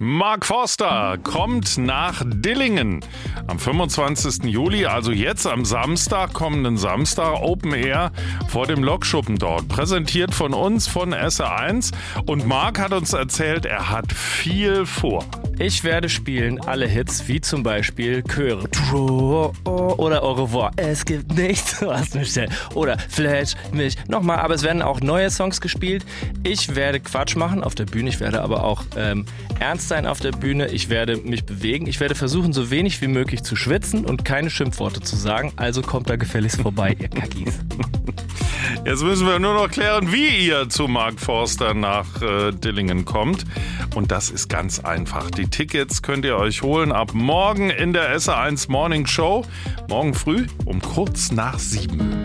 Mark Forster kommt nach Dillingen am 25. Juli, also jetzt am Samstag, kommenden Samstag, Open Air vor dem Lokschuppen dort. Präsentiert von uns, von SR1. Und Mark hat uns erzählt, er hat viel vor. Ich werde spielen alle Hits, wie zum Beispiel Chöre oder Au revoir. Es gibt nichts, was mich stellt. Oder Flash mich nochmal. Aber es werden auch neue Songs gespielt. Ich werde Quatsch machen auf der Bühne. Ich werde aber auch ernst sein auf der Bühne. Ich werde mich bewegen. Ich werde versuchen, so wenig wie möglich zu schwitzen und keine Schimpfworte zu sagen. Also kommt da gefälligst vorbei, ihr Kackis. Jetzt müssen wir nur noch klären, wie ihr zu Mark Forster nach Dillingen kommt. Und das ist ganz einfach. Die Tickets könnt ihr euch holen ab morgen in der SR1 Morning Show. Morgen früh um kurz nach 7.